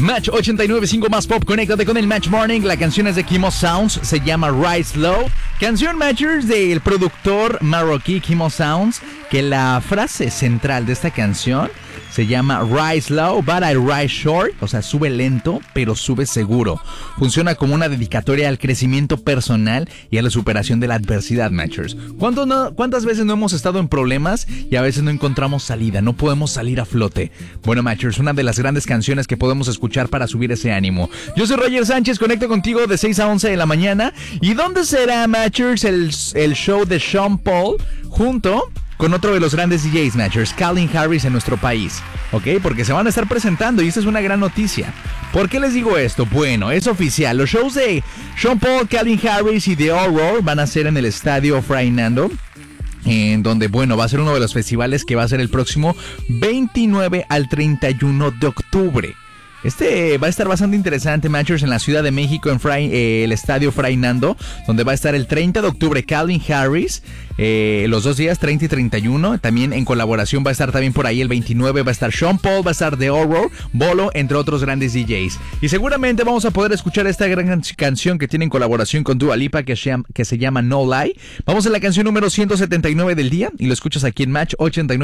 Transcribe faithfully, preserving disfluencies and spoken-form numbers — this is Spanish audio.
Match ochenta y nueve punto cinco más pop, conéctate con el Match Morning. La canción es de Kimo Sounds, se llama Rise Low. Canción Matchers del productor marroquí Kimo Sounds, que la frase central de esta canción se llama Rise Low, but I rise short. O sea, sube lento, pero sube seguro. Funciona como una dedicatoria al crecimiento personal y a la superación de la adversidad, Matchers. ¿Cuánto no, ¿Cuántas veces no hemos estado en problemas y a veces no encontramos salida? No podemos salir a flote. Bueno, Matchers, una de las grandes canciones que podemos escuchar para subir ese ánimo. Yo soy Roger Sánchez, conecto contigo de seis a once de la mañana. ¿Y dónde será, Matchers, el, el show de Sean Paul junto con otro de los grandes D Js, Matchers, Calvin Harris, en nuestro país? ¿Ok? Porque se van a estar presentando y esta es una gran noticia. ¿Por qué les digo esto? Bueno, es oficial. Los shows de Sean Paul, Calvin Harris y The Horror van a ser en el estadio Fray Nando, en donde, bueno, va a ser uno de los festivales que va a ser el próximo veintinueve al treinta y uno de octubre. Este va a estar bastante interesante, Matchers, en la Ciudad de México, en Fray, eh, el estadio Fray Nando, donde va a estar el treinta de octubre Calvin Harris, eh, los dos días, treinta y treinta y uno. También en colaboración va a estar también por ahí el veintinueve, va a estar Sean Paul, va a estar The Horror, Bolo, entre otros grandes D Js. Y seguramente vamos a poder escuchar esta gran can- canción que tiene en colaboración con Dua Lipa, que se, llama, que se llama No Lie. Vamos a la canción número ciento setenta y nueve del día y lo escuchas aquí en Match ochenta y nueve.